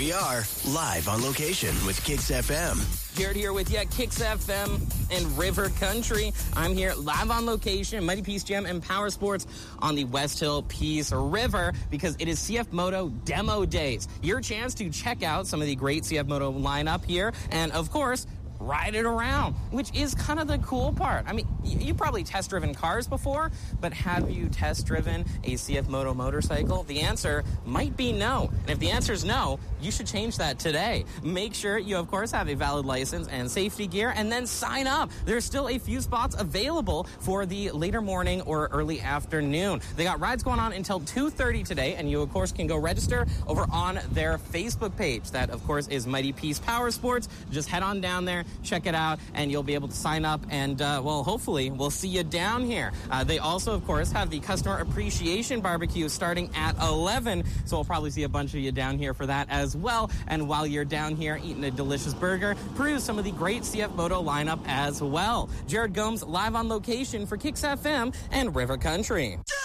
we are, live on location with Kicks FM. Jared here with you at Kicks FM and River Country. I'm here live on location, Mighty Peace Gym and Power Sports on the West Hill Peace River because it is CF Moto Demo Days. Your chance to check out some of the great CF Moto lineup here and, of course, ride it around, which is kind of the cool part. I mean, you probably test-driven cars before, but have you test-driven a CF Moto motorcycle? The answer might be no. And if the answer is no, you should change that today. Make sure you, of course, have a valid license and safety gear, and then sign up. There's still a few spots available for the later morning or early afternoon. They got rides going on until 2:30 today, and you, of course, can go register over on their Facebook page. That, of course, is Mighty Peace Power Sports. Just head on down there, check it out, and you'll be able to sign up, and, well, hopefully we'll see you down here. They also, of course, have the Customer Appreciation Barbecue starting at 11, so we'll probably see a bunch of you down here for that as well. And while you're down here eating a delicious burger, peruse some of the great CF Moto lineup as well. Jared Gomes live on location for Kicks FM and River Country.